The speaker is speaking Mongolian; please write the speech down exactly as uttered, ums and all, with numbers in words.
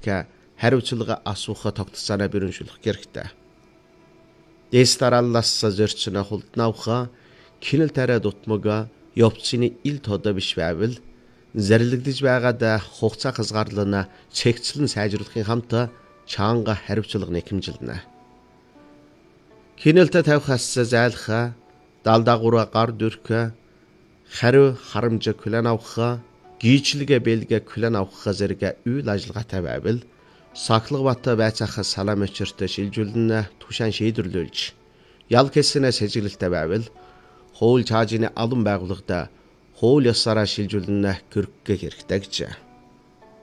хэрэг хариуцлага асууха тогтцооноо бүрэншүүлэх хэрэгтэй. Дэс дарааллаасаа зорчно хулднавха кинэл тарай дутмага явцны ил тодо биш байвал зарилгадж байгаад хугацаа хязгаарлана чигцлэн сайжруулахын хамт чаанга хариуцлага нэхэмжилнэ. Кинэлтэй тавихаас зайлха далдаагуура гар дүрхэ хариу харамж хүлэн авах гүйчлэгэ бэлгэ хүлэн авах зэрэг үйл ажиллагаатай байвал сахлагбат байцаах салам өчөртө шилжүүлнэ тушаан шийдвэрлүүлж ял гэснээс хэжиглэлтэй байвал хууль чаажны алан байгууллагад хууль ёсаараа шилжүүлнэ гэрхгэх хэрэгтэй гэж.